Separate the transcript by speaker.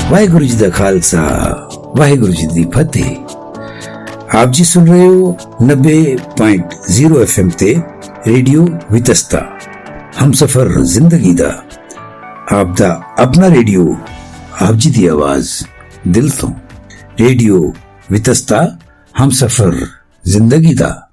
Speaker 1: वाहेगुरु जी दा खालसा वाहेगुरु जी दी फतेह। आप जी सुन रहे हो 90.0 FM ते रेडियो वितस्ता हम सफर जिंदगी दा आप दा अपना रेडियो आप जी दी आवाज दिल तो रेडियो वितस्ता हम सफर जिंदगी दा।